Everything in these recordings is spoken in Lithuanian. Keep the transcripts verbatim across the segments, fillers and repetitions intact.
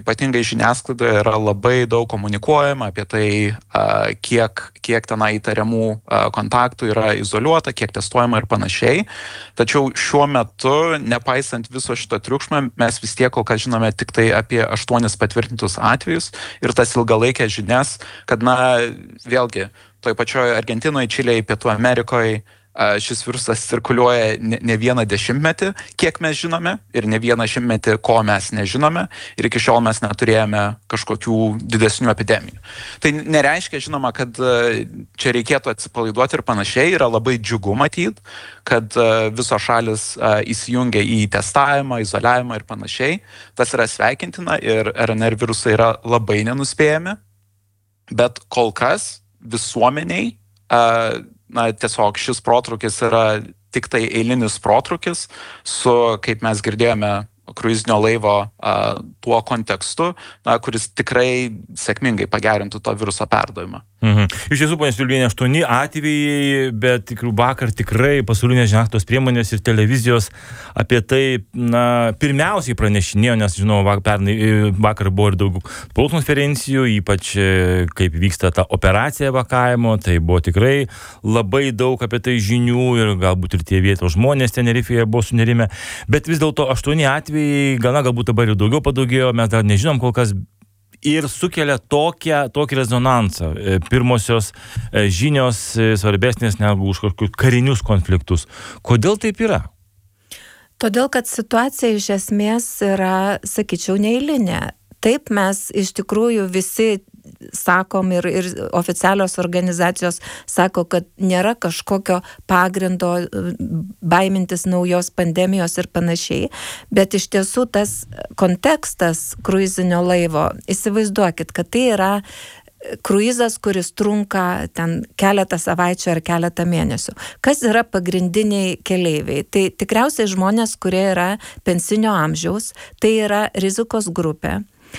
ypatingai žiniasklaidoje yra labai daug komunikuojama apie tai, kiek, kiek tenai įtariamų kontaktų yra izoliuota, kiek testuojama ir panašiai. Tačiau šiuo metu, nepaisant viso šito triukšmo, mes vis tiek kol kas žinome tik tai apie aštuonis patvirtintus atvejus ir tas ilgalaikės žinias, kad, na, vėlgi, toj pačioje Argentinoje, Čilėje, Pietų Amerikoje šis virusas cirkuliuoja ne, ne vieną dešimtmetį, kiek mes žinome, ir ne vieną šimtmetį, ko mes nežinome, ir iki šiol mes neturėjome kažkokių didesnių epidemijų. Tai nereiškia, žinoma, kad čia reikėtų atsipalaiduoti ir panašiai, yra labai džiugu matyti, kad visos šalis įsijungia į testavimą, izoliavimą ir panašiai. Tas yra sveikintina ir R N R virusai yra labai nenuspėjami, bet kol kas visuomeniai na, tiesiog šis protrūkis yra tik tai eilinis protrūkis su, kaip mes girdėjome, kruizinio laivo a, tuo kontekstu, na, kuris tikrai sėkmingai pagerintų to viruso perdavimą. Mhm. Iš tiesų, ponia Švilpienė, aštuoni atvejai, bet tikrų vakar tikrai pasaulinės žiniasklaidos priemonės ir televizijos apie tai, na, pirmiausiai pranešinėjo, nes, žinau, vakar, pernai, vakar buvo ir daug spaudos konferencijų, ypač kaip vyksta ta operacija evakavimo, tai buvo tikrai labai daug apie tai žinių ir galbūt ir tie vietos žmonės Tenerifėje buvo sunerimę, bet vis dėlto aštuoni atvejai, gana galbūt dabar jau daugiau padaugėjo, mes dar nežinom kol kas, ir sukelia tokią, tokį rezonansą. Pirmosios žinios svarbesnės negu už kažkokius karinius konfliktus. Kodėl taip yra? Todėl, kad situacija iš esmės yra, sakyčiau, neeilinė. Taip mes iš tikrųjų visi sakom ir, ir oficialios organizacijos sako, kad nėra kažkokio pagrindo baimintis naujos pandemijos ir panašiai, bet iš tiesų tas kontekstas kruizinio laivo, įsivaizduokit, kad tai yra kruizas, kuris trunka ten keletą savaičių ar keletą mėnesių. Kas yra pagrindiniai keleiviai? Tai tikriausiai žmonės, kurie yra pensinio amžiaus, tai yra rizikos grupė.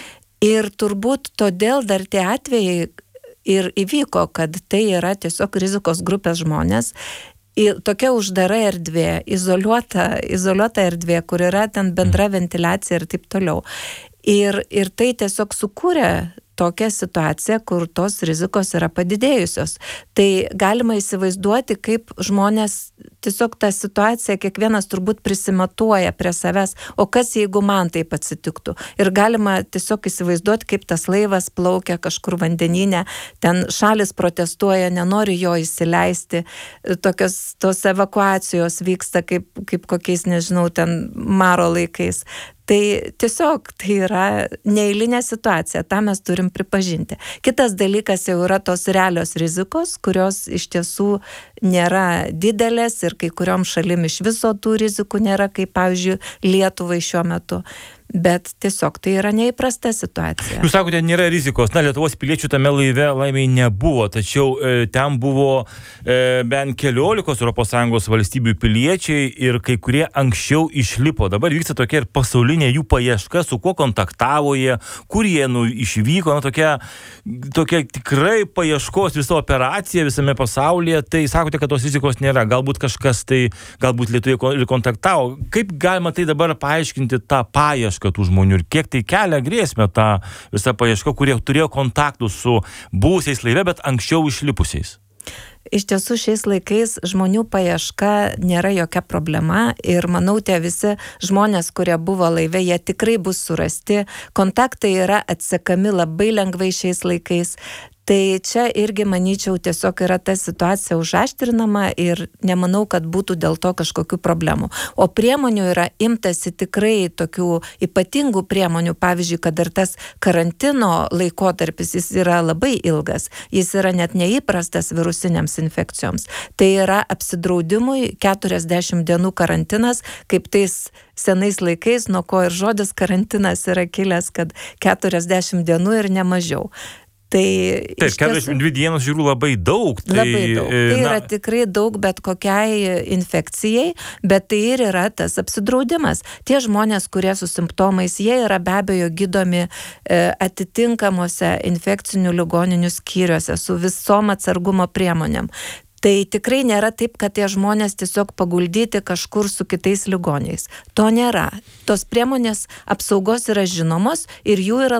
Ir turbūt todėl dar tie atvejai ir įvyko, kad tai yra tiesiog rizikos grupės žmonės. Ir tokia uždara erdvė, izoliuota, izoliuota erdvė, kur yra ten bendra ventiliacija ir taip toliau. Ir, ir tai tiesiog sukūrė tokią situaciją, kur tos rizikos yra padidėjusios. Tai galima įsivaizduoti, kaip žmonės tiesiog tą situaciją kiekvienas turbūt prisimatuoja prie savęs, o kas jeigu man taip atsitiktų. Ir galima tiesiog įsivaizduoti, kaip tas laivas plaukia kažkur vandenyne, ten šalis protestuoja, nenori jo įsileisti, tokios tos evakuacijos vyksta kaip, kaip kokiais, nežinau, ten maro laikais. Tai tiesiog tai yra neeilinė situacija, tą mes turim pripažinti. Kitas dalykas jau yra tos realios rizikos, kurios iš tiesų nėra didelės ir kai kuriom šalim iš viso tų rizikų nėra, kaip pavyzdžiui Lietuvai šiuo metu. Bet tiesiog tai yra neįprasta situacija. Jūs sakote, nėra rizikos. Na, Lietuvos piliečių tame laive laimiai nebuvo, tačiau e, ten buvo e, bent keliolikos Europos Sąjungos valstybių piliečiai ir kai kurie anksčiau išlipo. Dabar vyksta tokia ir pasaulinė jų paieška, su kuo kontaktavo jie, kur jie nu, išvyko. Na, tokia, tokia tikrai paieškos viso operacija visame pasaulyje. Tai sakote, kad tos rizikos nėra. Galbūt kažkas tai, galbūt Lietuvoje ir kontaktavo. Kaip galima tai dabar paaiškinti tą paiešką tų žmonių ir kiek tai kelia grėsmę tą visą paiešką, kurie turėjo kontaktų su buvusiais laive, bet anksčiau išlipusiais? Iš tiesų šiais laikais žmonių paieška nėra jokia problema ir manau, tie visi žmonės, kurie buvo laive, jie tikrai bus surasti. Kontaktai yra atsekami labai lengvai šiais laikais. Tai čia irgi, manyčiau, tiesiog yra ta situacija užaštrinama ir nemanau, kad būtų dėl to kažkokių problemų. O priemonių yra imtasi tikrai tokių ypatingų priemonių, pavyzdžiui, kad ir tas karantino laikotarpis, jis yra labai ilgas, jis yra net neįprastas virusinėms infekcijoms. Tai yra apsidraudimui keturiasdešimt dienų karantinas, kaip tais senais laikais, nuo ko ir žodis karantinas yra kilęs, kad keturiasdešimt dienų ir ne mažiau. Tai Taip, keturiasdešimt dvi dienos žiūrų labai daug. Tai, labai daug. Tai na, yra tikrai daug bet kokiai infekcijai, bet tai ir yra tas apsidraudimas. Tie žmonės, kurie su simptomais, jie yra be abejo gydomi e, atitinkamuose infekcinių ligoninių skyriuose su visom atsargumo priemonėm. Tai tikrai nėra taip, kad tie žmonės tiesiog paguldyti kažkur su kitais ligoniais. To nėra. Tos priemonės apsaugos yra žinomos ir jų yra